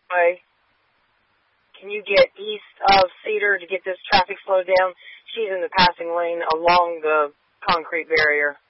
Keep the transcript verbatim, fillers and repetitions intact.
Way. Can you get east of Cedar to get this traffic slowed down? She's in the passing lane along the concrete barrier.